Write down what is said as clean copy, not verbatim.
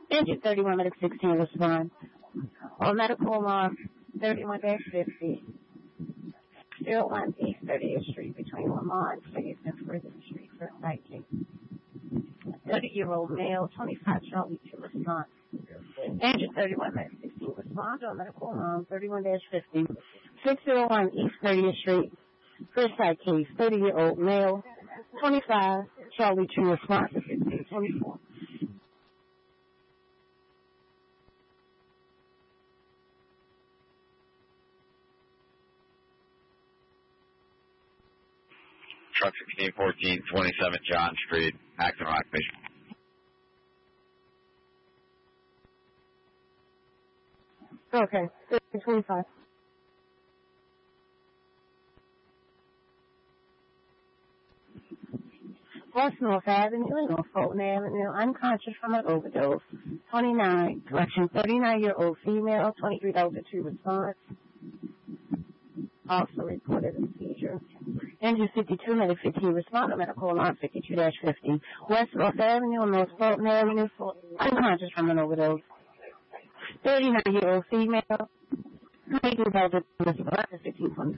Engine 31 medic 16 respond. All medical alarm 31-50. 01 East 30th Street between Lamont Place and Further Street for Psychic. 30-year-old male, 25 Charlie to respond. Engine 31 medic 16 respond. All medical alarm 31-50. 601 East 30th Street. First side case, 30-year-old male, 25 Charlie to respond to 1524. Truck 1614, 27 John Street, Acton Rock, Michigan. Okay, 25. West North Avenue, North Fulton Avenue, unconscious from an overdose. 29, correction, 39-year-old female, 2302 response. Also reported a seizure. Engine 52, medic 15 respond, medical alarm 52-50. West North Avenue, North Fulton Avenue, unconscious from an overdose. 39-year-old female, 2302 response, 1525.